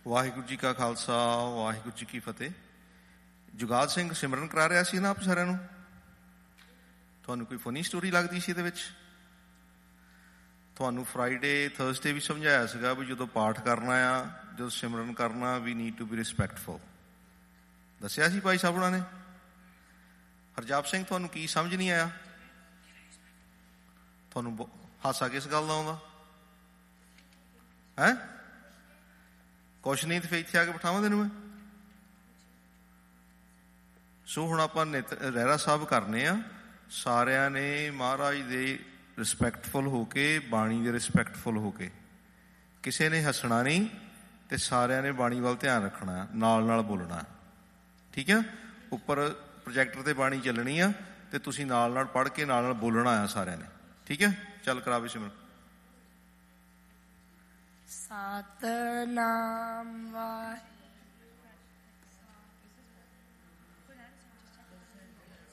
ਵਾਹਿਗੁਰੂ ਜੀ ਕਾ ਖਾਲਸਾ, ਵਾਹਿਗੁਰੂ ਜੀ ਕੀ ਫਤਿਹ। ਜੁਗਾਦ ਸਿੰਘ ਸਿਮਰਨ ਕਰਾ ਰਿਹਾ ਸੀ ਨਾ ਆਪ ਸਾਰਿਆਂ ਨੂੰ। ਤੁਹਾਨੂੰ ਕੋਈ ਫਨੀ ਸਟੋਰੀ ਲੱਗਦੀ ਸੀ ਇਹਦੇ ਵਿੱਚ? ਤੁਹਾਨੂੰ ਫਰਾਈਡੇ ਥਰਸਡੇ ਵੀ ਸਮਝਾਇਆ ਸੀਗਾ ਵੀ ਜਦੋਂ ਪਾਠ ਕਰਨਾ ਆ, ਜਦੋਂ ਸਿਮਰਨ ਕਰਨਾ, ਵੀ ਨੀਡ ਟੂ ਬੀ ਰਿਸਪੈਕਟਫੁਲ। ਦੱਸਿਆ ਸੀ ਭਾਈ ਸਾਹਿਬ ਉਹਨਾਂ ਨੇ। ਹਰਜਾਪ ਸਿੰਘ, ਤੁਹਾਨੂੰ ਕੀ ਸਮਝ ਨਹੀਂ ਆਇਆ? ਤੁਹਾਨੂੰ ਹਾਸਾ ਕਿਸ ਗੱਲ ਦਾ ਆਉਂਦਾ ਹੈ? ਕੁਛ ਨਹੀਂ ਤੇ ਫਿਰ ਇੱਥੇ ਆ ਕੇ ਬਿਠਾਵਾਂ ਤੈਨੂੰ ਮੈਂ। ਸੋ ਹੁਣ ਆਪਾਂ ਰਹਿਰਾ ਸਾਹਿਬ ਕਰਨੇ ਆ। ਸਾਰਿਆਂ ਨੇ ਮਹਾਰਾਜ ਦੇ ਰਿਸਪੈਕਟਫੁਲ ਹੋ ਕੇ, ਬਾਣੀ ਦੇ ਰਿਸਪੈਕਟਫੁਲ ਹੋ ਕੇ, ਕਿਸੇ ਨੇ ਹੱਸਣਾ ਨਹੀਂ ਤੇ ਸਾਰਿਆਂ ਨੇ ਬਾਣੀ ਵੱਲ ਧਿਆਨ ਰੱਖਣਾ, ਨਾਲ ਨਾਲ ਬੋਲਣਾ, ਠੀਕ ਆ? ਉੱਪਰ ਪ੍ਰੋਜੈਕਟਰ ਤੇ ਬਾਣੀ ਚੱਲਣੀ ਆ ਤੇ ਤੁਸੀਂ ਨਾਲ ਨਾਲ ਪੜ੍ਹ ਕੇ ਨਾਲ ਨਾਲ ਬੋਲਣਾ ਆ ਸਾਰਿਆਂ ਨੇ, ਠੀਕ ਹੈ? ਚੱਲ ਕਰਾਵੇ ਸਿਮਰਨ। ਸਤਿਨਾਮ ਵਾਹਿਗੁਰੂ।